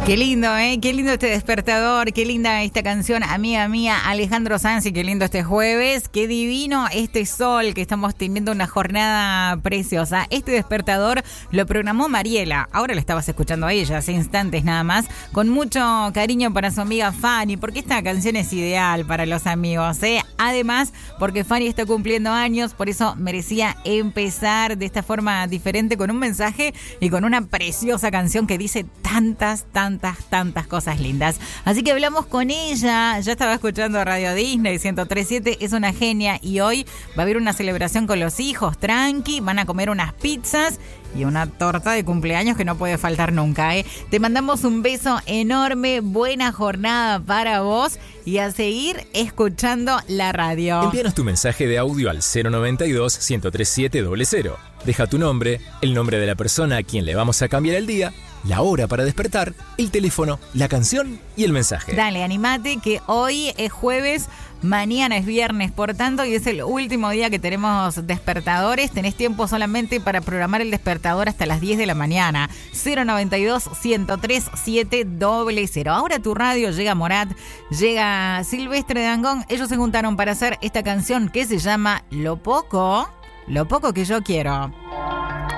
Qué lindo, ¿eh? Qué lindo este despertador, qué linda esta canción, amiga mía, Alejandro Sanz, y qué lindo este jueves, qué divino este sol, que estamos teniendo una jornada preciosa. Este despertador lo programó Mariela, ahora lo estabas escuchando a ella, hace instantes nada más, con mucho cariño para su amiga Fanny, porque esta canción es ideal para los amigos, ¿eh? Además, porque Fanny está cumpliendo años, por eso merecía empezar de esta forma diferente, con un mensaje y con una preciosa canción que dice tantas cosas lindas. Así que hablamos con ella, ya estaba escuchando Radio Disney 103.7, es una genia, y hoy va a haber una celebración con los hijos, tranqui, van a comer unas pizzas y una torta de cumpleaños que no puede faltar nunca, ¿eh? Te mandamos un beso enorme, buena jornada para vos y a seguir escuchando la radio. Envíanos tu mensaje de audio al 092-103-700. Deja tu nombre, el nombre de la persona a quien le vamos a cambiar el día, la hora para despertar, el teléfono, la canción y el mensaje. Dale, animate, que hoy es jueves, mañana es viernes, por tanto, y es el último día que tenemos despertadores. Tenés tiempo solamente para programar el despertador hasta las 10 de la mañana. 092-103-700. Ahora tu radio, llega Morat, llega Silvestre Dangond. Ellos se juntaron para hacer esta canción que se llama Lo poco que yo quiero.